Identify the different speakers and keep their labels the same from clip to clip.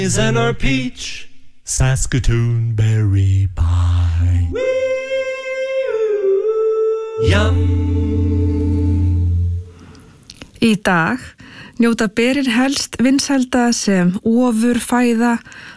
Speaker 1: And our peach Saskatoon berry pie. Yum.
Speaker 2: Í dag njóta berin helst vinsælda sem ofurfæða,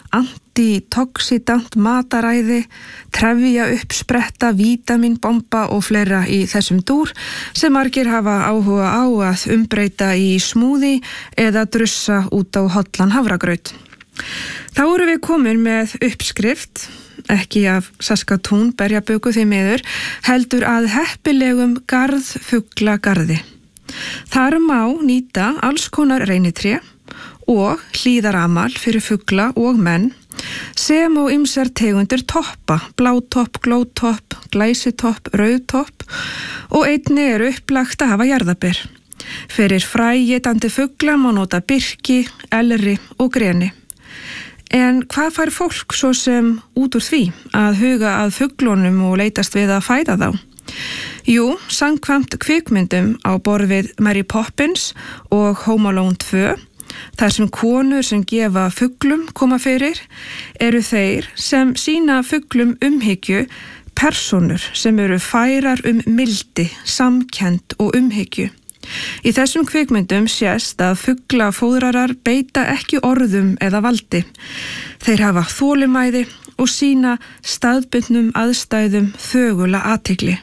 Speaker 2: antitoxidant mataræði, trefja uppspretta, vítaminbomba og fleira í þessum dúr sem margir hafa áhuga á að umbreyta í smúði eða drussa út á hollan havragraut. Þá erum við komin með uppskrift, ekki af Saskatoon berjaböku því miður, heldur að heppilegum garðfuglagarði. Þar má nýta alls konar reynitré og hlíðaramal fyrir fugla og menn, sem og ýmsar tegundir toppa, blátopp, glótopp, glæsitopp, rauðtopp og einnig eru upplagt að hafa jarðaber. Fyrir fræétandi fugla má nota birki, elri og greni. En hvað fær fólk svo sem út úr því að huga að fuglunum og leitast við að fæða þá? Jú, samkvæmt kvikmyndum á borð við Mary Poppins og Home Alone 2, þar sem konur sem gefa fuglum koma fyrir, eru þeir sem sýna fuglum umhyggju persónur sem eru færar mildi, samkennd og umhyggju. Í þessum kvikmyndum sést að fuglafóðrarar beita ekki orðum eða valdi. Þeir hafa þolinmæði og sýna staðbundnum aðstæðum þögula athygli.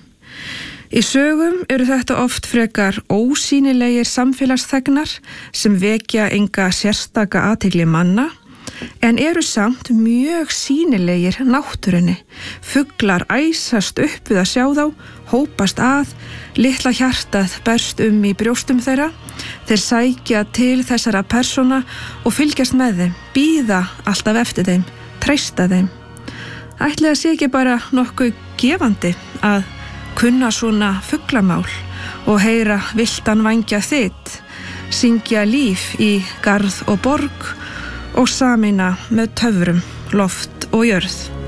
Speaker 2: Í sögum eru þetta oft frekar ósýnilegir samfélagsþegnar sem vekja enga sérstaka athygli manna, en eru samt mjög sýnilegir náttúrunni. Fuglar æsast upp við að sjá þá, hópast að, litla hjartað berst í brjóstum þeirra, þeir sækja til þessara persóna og fylgjast með þeim, bíða alltaf eftir þeim, treysta þeim. Ætli það sé ekki bara nokkuð gefandi að kunna svona fuglamál og heyra villtan vængja þitt, syngja líf í garð og borg og sameina með töfrum, loft og jörð.